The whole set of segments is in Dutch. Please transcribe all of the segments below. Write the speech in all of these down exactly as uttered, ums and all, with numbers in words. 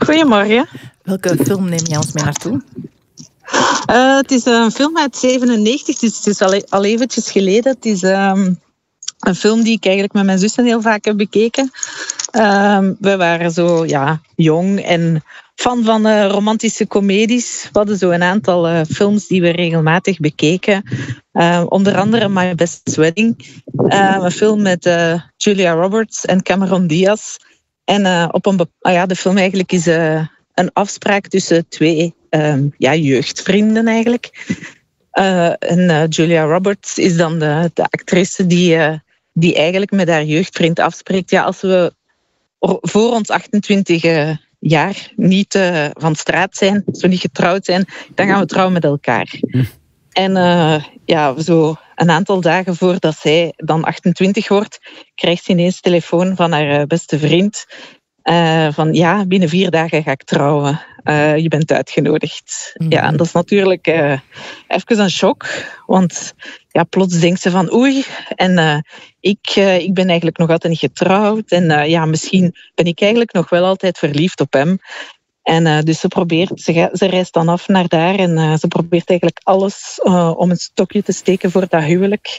Goedemorgen. Welke film neem jij ons mee naartoe? Uh, het is een film uit zevenennegentig, dus het is al, al eventjes geleden. Het is um, een film die ik eigenlijk met mijn zussen heel vaak heb bekeken. Um, we waren zo ja, jong en fan van uh, romantische comedies. We hadden zo een aantal uh, films die we regelmatig bekeken. Uh, onder andere My Best Wedding. Uh, een film met uh, Julia Roberts en Cameron Diaz. En uh, op een bepa- ah, ja, de film eigenlijk is uh, een afspraak tussen twee um, ja, jeugdvrienden eigenlijk. Uh, en uh, Julia Roberts is dan de, de actrice die, uh, die eigenlijk met haar jeugdvriend afspreekt. Ja, als we voor ons achtentwintig uh, jaar niet uh, van straat zijn, als we niet getrouwd zijn, dan gaan we trouwen met elkaar. Hm. En uh, ja, zo een aantal dagen voordat zij dan achtentwintig wordt, krijgt ze ineens telefoon van haar uh, beste vriend. Uh, van ja, binnen vier dagen ga ik trouwen. Uh, je bent uitgenodigd. Mm-hmm. Ja, en dat is natuurlijk uh, even een shock. Want ja, plots denkt ze van oei. En uh, ik, uh, ik ben eigenlijk nog altijd niet getrouwd. En uh, ja, misschien ben ik eigenlijk nog wel altijd verliefd op hem. En uh, dus ze probeert, ze, ga, ze reist dan af naar daar. En uh, ze probeert eigenlijk alles uh, om een stokje te steken voor dat huwelijk.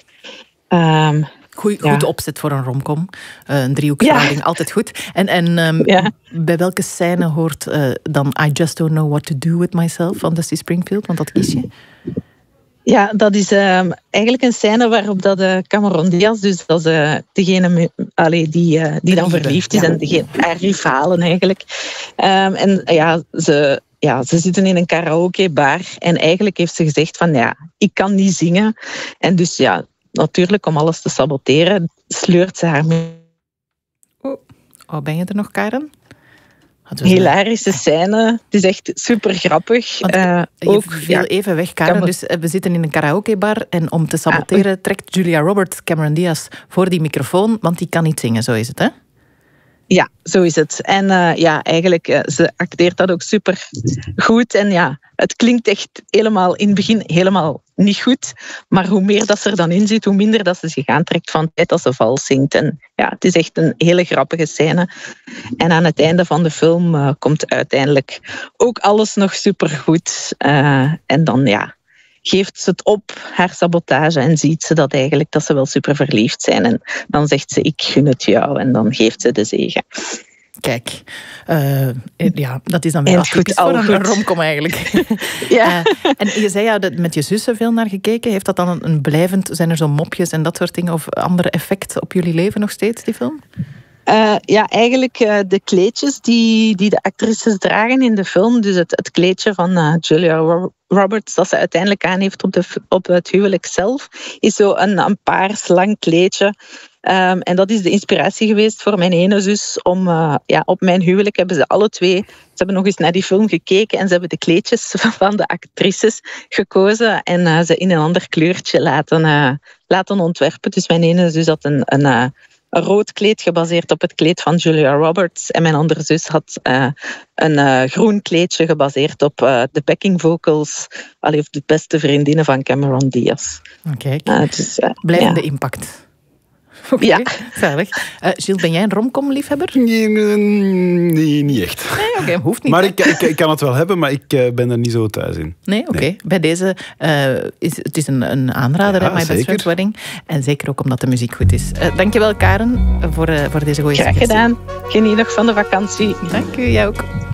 Um, Goeie, ja. Goed opzet voor een romcom. Uh, een driehoeksverhouding, ja. Altijd goed. En, en um, ja. bij welke scène hoort uh, dan I Just Don't Know What to Do With Myself van Dusty Springfield? Want dat kies je. Ja, dat is um, eigenlijk een scène waarop dat, uh, Cameron Diaz, dus dat is uh, degene allee, die, uh, die dan verliefd is, ja. En degene, haar rivalen eigenlijk. Um, en ja ze, ja, ze zitten in een karaokebar en eigenlijk heeft ze gezegd van ja, ik kan niet zingen. En dus ja, natuurlijk, om alles te saboteren, sleurt ze haar mee. Oh, oh ben je er nog, Karen? Hilarische scène. Het is echt super grappig. Uh, je ook, viel ja, even weg, Karen. Dus we zitten in een karaokebar en om te saboteren ah, trekt Julia Roberts Cameron Diaz voor die microfoon, want die kan niet zingen, zo is het, hè? Ja, zo is het. En uh, ja, eigenlijk, uh, ze acteert dat ook super goed. En ja, het klinkt echt helemaal in het begin helemaal niet goed. Maar hoe meer dat ze er dan in zit, hoe minder dat ze zich aantrekt van het feit dat ze vals zingt. En ja, het is echt een hele grappige scène. En aan het einde van de film uh, komt uiteindelijk ook alles nog super goed. Uh, en dan ja, geeft ze het op, haar sabotage, en ziet ze dat eigenlijk dat ze wel super verliefd zijn. En dan zegt ze, ik gun het jou. En dan geeft ze de zegen. Kijk, uh, ja, dat is dan weer typisch voor een, een romcom eigenlijk. Ja. Uh, en je zei ja, dat met je zussen veel naar gekeken. Heeft dat dan een, een blijvend, zijn er zo mopjes en dat soort dingen of andere effect op jullie leven nog steeds, die film? Uh, ja, eigenlijk uh, de kleedjes die, die de actrices dragen in de film. Dus het, het kleedje van uh, Julia Roberts dat ze uiteindelijk aan heeft op, de, op het huwelijk zelf, is zo een, een paars lang kleedje. Um, en dat is de inspiratie geweest voor mijn ene zus om, uh, ja, op mijn huwelijk hebben ze alle twee, ze hebben nog eens naar die film gekeken en ze hebben de kleedjes van de actrices gekozen en uh, ze in een ander kleurtje laten, uh, laten ontwerpen. Dus mijn ene zus had een, een, uh, een rood kleed gebaseerd op het kleed van Julia Roberts en mijn andere zus had uh, een uh, groen kleedje gebaseerd op uh, de backing vocals, allee, of de beste vriendinnen van Cameron Diaz. Oké, okay. uh, dus, uh, blijvende ja. impact. Okay, ja. Zalig. Uh, Gilles, ben jij een romcom-liefhebber? Nee, nee, niet echt. Nee, oké, okay, hoeft niet. Maar ik, ik, ik kan het wel hebben, maar ik uh, ben er niet zo thuis in. Nee, oké. Okay. Nee. Bij deze uh, is het is een, een aanrader, ja, hè, My zeker. Best Friend's Wedding. En zeker ook omdat de muziek goed is. Uh, dankjewel, Karen, voor, uh, voor deze goede suggestie. Graag gedaan. Geniet nog van de vakantie. Dank u, jij ook.